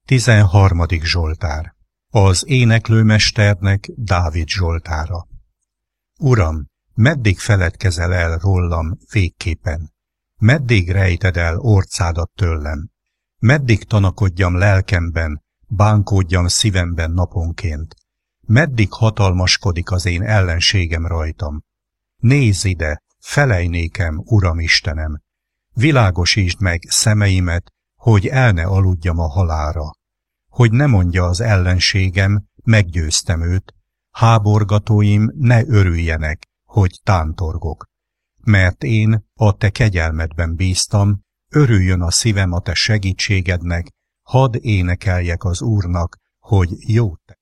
13. Zsoltár. Az éneklőmesternek Dávid zsoltára. Uram, meddig feledkezel el rólam végképpen? Meddig rejted el orcádat tőlem? Meddig tanakodjam lelkemben, bánkódjam szívemben naponként? Meddig hatalmaskodik az én ellenségem rajtam? Nézz ide, felej nékem, Uram Istenem! Világosítsd meg szemeimet, hogy el ne aludjam a halálra. Hogy ne mondja az ellenségem, meggyőztem őt, háborgatóim ne örüljenek, hogy tántorgok. Mert én a te kegyelmedben bíztam, örüljön a szívem a te segítségednek, hadd énekeljek az Úrnak, hogy jót tesz.